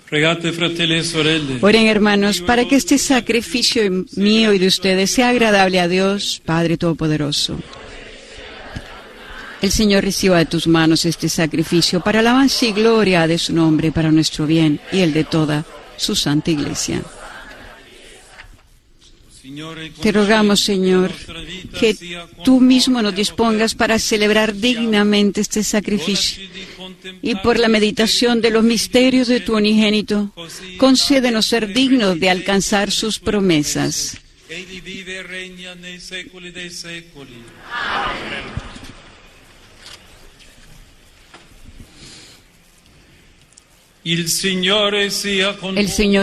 Pregate, fratelli e sorelle. Oren, hermanos, para que este sacrificio mío y de ustedes sea agradable a Dios, Padre Todopoderoso. El Señor reciba de tus manos este sacrificio para alabanza y gloria de su nombre, para nuestro bien y el de toda su santa Iglesia. Te rogamos, Señor, que tú mismo nos dispongas para celebrar dignamente este sacrificio y por la meditación de los misterios de tu unigénito, concédenos ser dignos de alcanzar sus promesas. El Señor